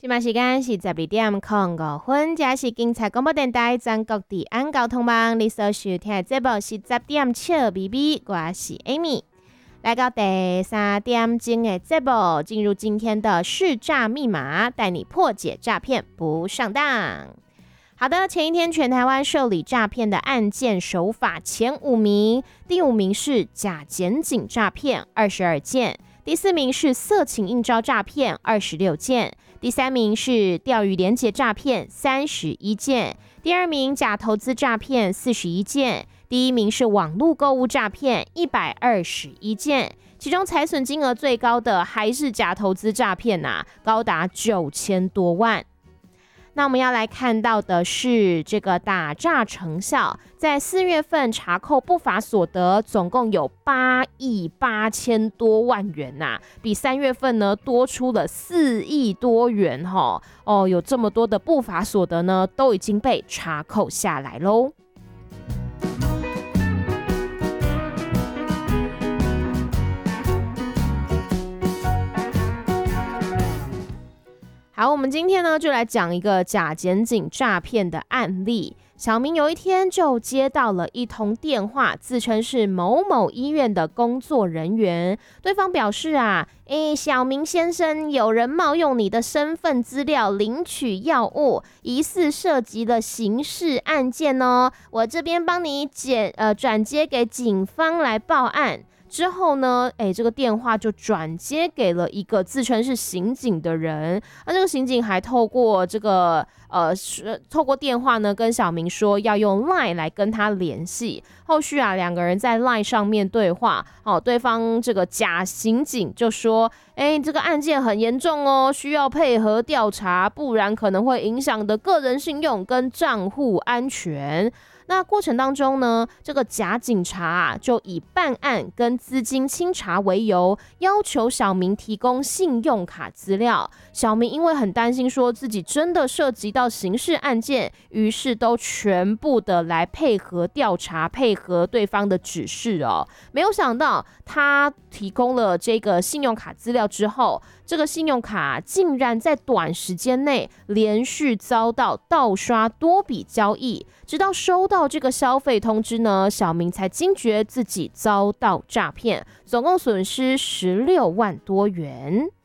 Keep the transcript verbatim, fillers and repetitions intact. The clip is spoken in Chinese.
现在时间是十二点零五分，这是警察广播电台全国治安交通网，你所收听的节目是十点笑咪咪，我是 Amy。来到第三点钟的节目，进入今天的试诈密码，带你破解诈骗不上当。好的，前一天全台湾受理诈骗的案件手法前五名，第五名是假检警诈骗，二十二件；第四名是色情应招诈骗，二十六件；第三名是钓鱼连结诈骗，三十一件；第二名假投资诈骗，四十一件；第一名是网络购物诈骗，一百二十一件。其中财损金额最高的还是假投资诈骗啊，高达九千多万。那我们要来看到的是这个打诈成效，在四月份查扣不法所得总共有八亿八千多万元呐、啊，比三月份呢多出了四亿多元哈。哦，有这么多的不法所得呢，都已经被查扣下来喽。好，我们今天呢就来讲一个假检警诈骗的案例。小明有一天就接到了一通电话，自称是某某医院的工作人员。对方表示啊，诶，小明先生，有人冒用你的身份资料领取药物，疑似涉及了刑事案件哦。我这边帮你简呃转接给警方来报案。之后呢，哎，这个电话就转接给了一个自称是刑警的人。那这个刑警还透过这个呃，透过电话呢，跟小明说要用 LINE 来跟他联系。后续啊，两个人在 LINE 上面对话，哦，对方这个假刑警就说，哎，这个案件很严重哦，需要配合调查，不然可能会影响的个人信用跟账户安全。那过程当中呢，这个假警察啊，就以办案跟资金清查为由，要求小明提供信用卡资料。小明因为很担心说自己真的涉及到刑事案件，于是都全部的来配合调查，配合对方的指示哦。没有想到他提供了这个信用卡资料之后，这个信用卡竟然在短时间内连续遭到盗刷多笔交易，直到收到这个消费通知呢，小明才惊觉自己遭到诈骗，总共损失十六万多元。